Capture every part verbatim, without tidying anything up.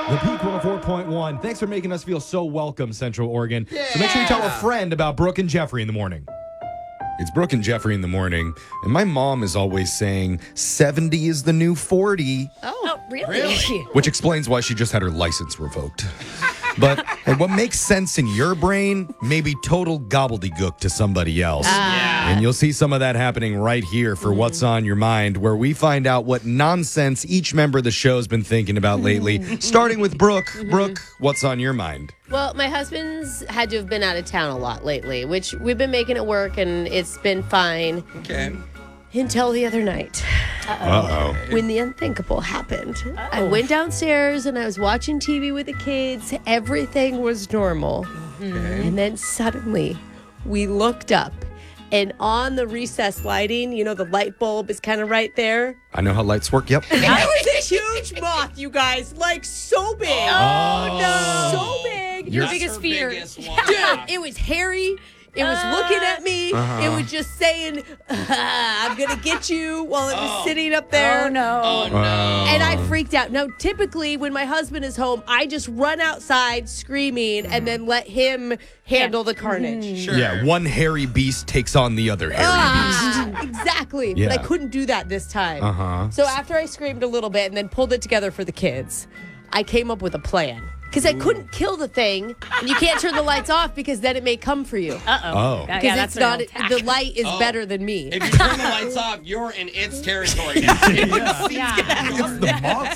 The Peak one oh four point one. Thanks for making us feel so welcome, Central Oregon. Yeah. So make sure you tell a friend about Brooke and Jeffrey in the morning. It's Brooke and Jeffrey in the morning, and my mom is always saying seventy is the new forty. Oh, oh really? really? Which explains why she just had her license revoked. But hey, what makes sense in your brain may be total gobbledygook to somebody else. Yeah. And you'll see some of that happening right here for mm. What's on Your Mind, where we find out what nonsense each member of the show's been thinking about lately. Starting with Brooke. Mm-hmm. Brooke, what's on your mind? Well, my husband's had to have been out of town a lot lately, which we've been making it work, and it's been fine. Okay. Until the other night. Uh-oh. Uh-oh. When the unthinkable happened. Oh. I went downstairs and I was watching T V with the kids. Everything was normal. Okay. And then suddenly we looked up, and on the recessed lighting, you know, the light bulb is kind of right there. I know how lights work, yep. There was a huge moth, you guys, like so big. Oh, no. So big. Your biggest fear. Biggest Dude, it was hairy. It was uh, looking at me. Uh-huh. It was just saying, I'm going to get you while it was oh. sitting up there. Oh, no. Oh, no. And I freaked out. Now, typically, when my husband is home, I just run outside screaming mm-hmm. and then let him handle yeah. the carnage. Mm-hmm. Sure. Yeah, one hairy beast takes on the other hairy ah, beast. Exactly. Yeah. But I couldn't do that this time. Uh-huh. So after I screamed a little bit and then pulled it together for the kids, I came up with a plan. Because I couldn't kill the thing, and you can't turn the lights off because then it may come for you. Uh-oh. Oh. Because yeah, it's not, the light is oh. better than me. If you turn the lights off, you're in its territory now. yeah. yeah. It's the moth's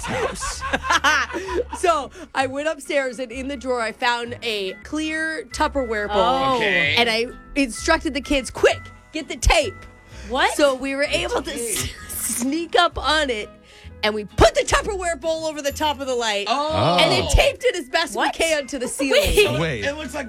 house. So I went upstairs, and in the drawer, I found a clear Tupperware bowl. Oh. Okay. And I instructed the kids, quick, get the tape. What? So we were able to s- sneak up on it. And we put the Tupperware bowl over the top of the light. Oh. And then taped it as best what? we can to the ceiling. Wait. Wait. It looks like